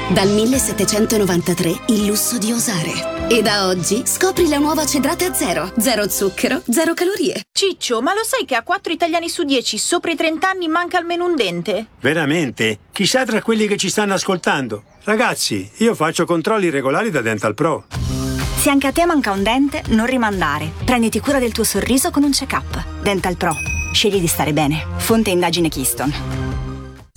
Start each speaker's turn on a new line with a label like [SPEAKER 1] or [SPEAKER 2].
[SPEAKER 1] Dal 1793 il lusso di osare. E da oggi scopri la nuova Cedrate Zero. Zero zucchero, zero calorie.
[SPEAKER 2] Ciccio, ma lo sai che a 4 italiani su 10 sopra i 30 anni manca almeno un dente?
[SPEAKER 3] Veramente? Chissà tra quelli che ci stanno ascoltando. Ragazzi, io faccio controlli regolari da Dental Pro.
[SPEAKER 4] Se anche a te manca un dente, non rimandare. Prenditi cura del tuo sorriso con un check-up. Dental Pro. Scegli di stare bene. Fonte indagine Keystone.